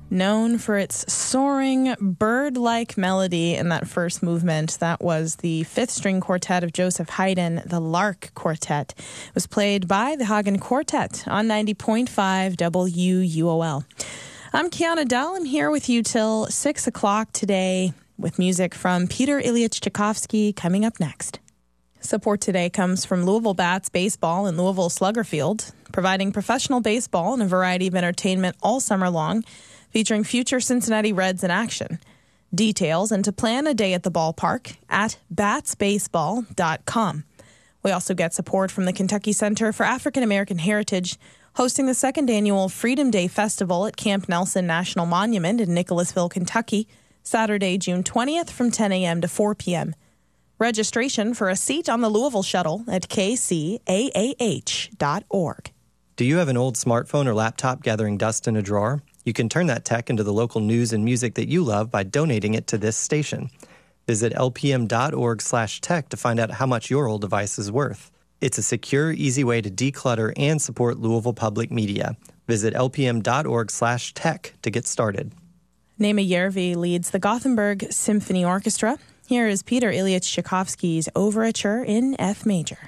Known for its soaring, bird-like melody in that first movement, that was the fifth-string quartet of Joseph Haydn, the Lark Quartet. It was played by the Hagen Quartet on 90.5 WUOL. I'm Kiana Dell. I'm here with you till 6 o'clock today with music from Peter Ilyich Tchaikovsky coming up next. Support today comes from Louisville Bats Baseball and Louisville Slugger Field, providing professional baseball and a variety of entertainment all summer long, featuring future Cincinnati Reds in action. Details and to plan a day at the ballpark at batsbaseball.com. We also get support from the Kentucky Center for African American Heritage, hosting the second annual Freedom Day Festival at Camp Nelson National Monument in Nicholasville, Kentucky, Saturday, June 20th from 10 a.m. to 4 p.m. Registration for a seat on the Louisville Shuttle at kcaah.org. Do you have an old smartphone or laptop gathering dust in a drawer? You can turn that tech into the local news and music that you love by donating it to this station. Visit lpm.org/tech to find out how much your old device is worth. It's a secure, easy way to declutter and support Louisville Public Media. Visit lpm.org/tech to get started. Naima Yervi leads the Gothenburg Symphony Orchestra. Here is Peter Ilyich Tchaikovsky's Overture in F major.